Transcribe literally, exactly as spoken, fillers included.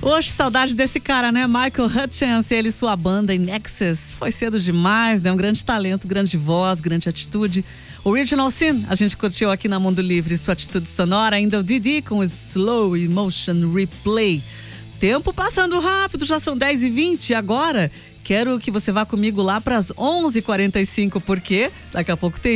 Poxa, saudade desse cara, né? Michael Hutchence, ele e sua banda em Nexus. Foi cedo demais, né? Um grande talento, grande voz, grande atitude. Original Sin, a gente curtiu aqui na Mundo Livre sua atitude sonora. Ainda o Didi com Slow Emotion Replay. Tempo passando rápido, já são dez e vinte. Agora, quero que você vá comigo lá para as onze e quarenta e cinco, porque daqui a pouco tem